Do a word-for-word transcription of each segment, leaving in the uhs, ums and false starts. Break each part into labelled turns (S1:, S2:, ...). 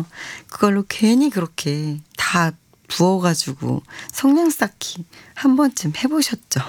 S1: 있잖아요. 그걸로 괜히 그렇게 다 부어가지고 성냥 쌓기 한 번쯤 해보셨죠?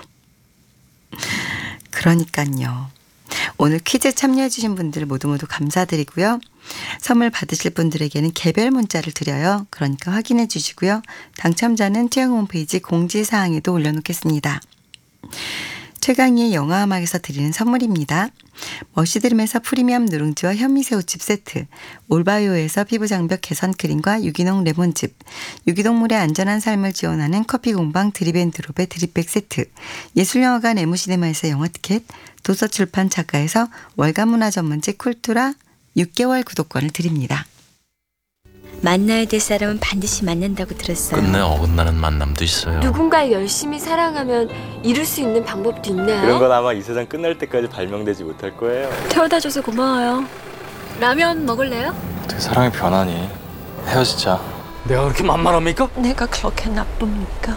S1: 그러니까요. 오늘 퀴즈 참여해주신 분들 모두 모두 감사드리고요. 선물 받으실 분들에게는 개별 문자를 드려요. 그러니까 확인해 주시고요. 당첨자는 투영 홈페이지 공지사항에도 올려놓겠습니다. 최강희의 영화음악에서 드리는 선물입니다. 머시드름에서 프리미엄 누룽지와 현미새우칩 세트, 올바이오에서 피부장벽 개선 크림과 유기농 레몬즙, 유기동물의 안전한 삶을 지원하는 커피공방 드립앤드롭의 드립백 세트, 예술영화관 에무시네마에서 영화 티켓, 도서출판 작가에서 월간 문화 전문지 쿨투라 육 개월 구독권을 드립니다.
S2: 만나야 될 사람은 반드시 만난다고 들었어요.
S3: 끝내 어긋나는 만남도 있어요.
S4: 누군가를 열심히 사랑하면 이룰 수 있는 방법도 있나요?
S5: 그런 건 아마 이 세상 끝날 때까지 발명되지 못할 거예요.
S2: 태워다 줘서 고마워요. 라면 먹을래요?
S6: 어떻게 사랑이 변하니? 헤어지자.
S3: 내가 그렇게 만만합니까?
S2: 내가 그렇게 나쁩니까?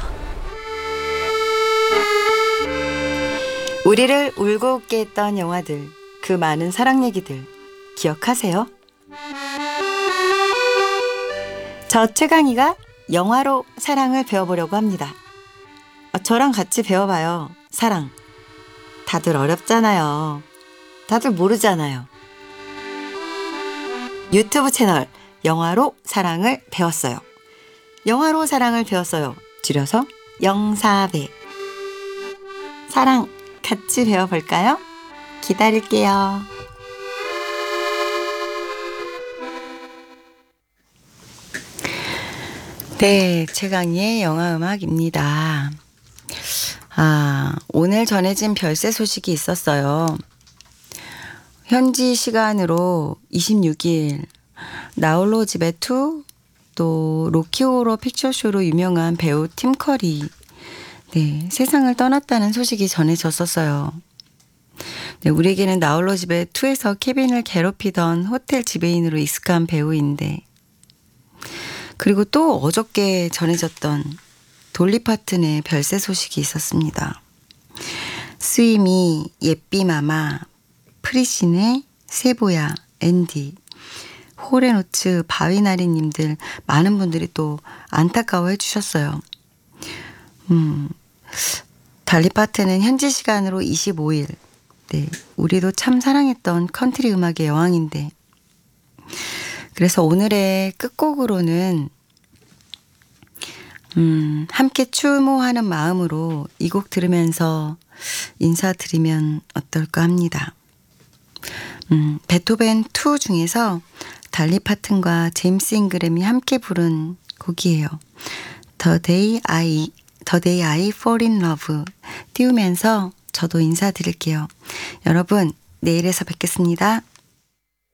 S1: 우리를 울고 웃게 했던 영화들, 그 많은 사랑 얘기들 기억하세요? 저 최강희가 영화로 사랑을 배워보려고 합니다. 저랑 같이 배워봐요. 사랑. 다들 어렵잖아요. 다들 모르잖아요. 유튜브 채널 영화로 사랑을 배웠어요. 영화로 사랑을 배웠어요. 줄여서 영사배. 사랑 같이 배워볼까요? 기다릴게요. 네, 최강희의 영화음악입니다. 아, 오늘 전해진 별세 소식이 있었어요. 현지 시간으로 이십육 일 나홀로 집에 투, 또 로키호러 픽처쇼로 유명한 배우 팀 커리, 네, 세상을 떠났다는 소식이 전해졌었어요. 네, 우리에게는 나홀로 집에 투에서 케빈을 괴롭히던 호텔 지배인으로 익숙한 배우인데, 그리고 또 어저께 전해졌던 돌리 파튼의 별세 소식이 있었습니다. 스위미, 예삐마마, 프리신의 세보야, 앤디, 호레노츠, 바위나리님들 많은 분들이 또 안타까워해 주셨어요. 음, 달리 파튼은 현지 시간으로 이십오 일, 네, 우리도 참 사랑했던 컨트리 음악의 여왕인데, 그래서 오늘의 끝곡으로는 음, 함께 추모하는 마음으로 이 곡 들으면서 인사드리면 어떨까 합니다. 음, 베토벤 투 중에서 달리 파튼과 제임스 잉그램이 함께 부른 곡이에요. The Day I, The Day I Fall in Love 띄우면서 저도 인사드릴게요. 여러분, 내일에서 뵙겠습니다.